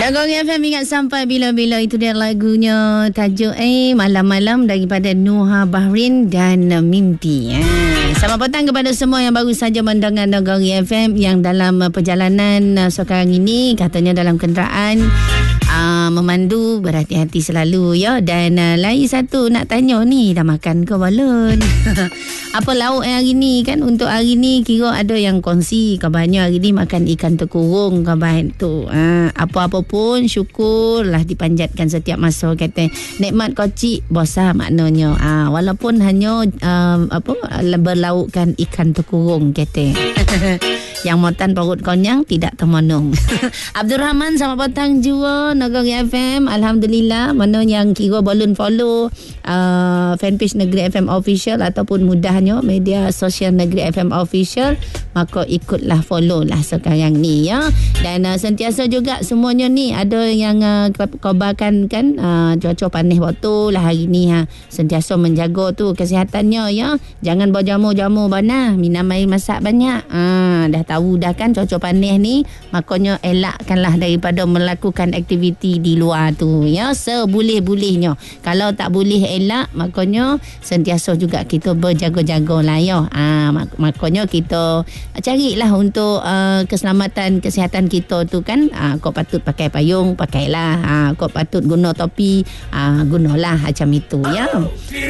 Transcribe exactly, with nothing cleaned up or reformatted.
Jagung F M ingat sampai bila-bila. Itu dia lagunya, tajuk eh Malam-Malam daripada Nuha Bahrin dan uh, Mimpi. Eh. Selamat petang kepada semua yang baru saja mendengar Jagung F M, yang dalam uh, perjalanan uh, sekarang ini, katanya dalam kenderaan uh, memandu, berhati-hati selalu ya. Dan uh, lain satu nak tanya ni, dah makan ke balon? Apa lauk yang hari ni kan? Untuk hari ni kira ada yang kongsi kabarnya hari ni makan ikan terkurung kabar tu. Ha, apa-apa pun syukurlah dipanjatkan setiap masa, kata nikmat kocik bosa maknanya. Ha, walaupun hanya um, apa berlaukkan ikan terkurung, kata. Yang motan perut konyang tidak termenung. Abdul Rahman, selamat petang juga Negeri F M. Alhamdulillah, mana yang kira boleh follow uh, fanpage Negeri F M Official ataupun mudahnya media sosial Negeri F M Official, maka ikutlah, follow lah sekarang ni ya. Dan uh, sentiasa juga semuanya ni ada yang uh, kabarkan kan uh, cuaca panas waktu lah hari ni ha. Sentiasa menjaga tu kesihatannya ya. Jangan bawa jamu-jamu bana, minum air masak banyak. Ah, dah tahu dah kan cuaca panas ni, makanya elakkanlah daripada melakukan aktiviti di luar tu ya, seboleh-bolehnya. Kalau tak boleh elak, makanya sentiasa juga kita berjaga-jaga lah ya. Ah, mak- makanya kita carilah untuk uh, keselamatan kesihatan kita tu kan. Ah, kau patut pakai payung, pakailah. Ah, kau patut guna topi, ah, gunalah macam itu ya.